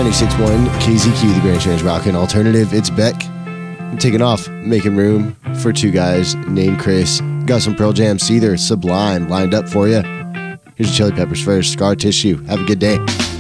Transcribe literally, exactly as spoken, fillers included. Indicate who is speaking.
Speaker 1: ninety-six point one K Z Q, the Grand Change Rockin' Alternative. It's Beck. I'm taking off, making room for two guys named Chris. Got some Pearl Jam, Seether, Sublime lined up for you. Here's the Chili Peppers first, Scar Tissue. Have a good day.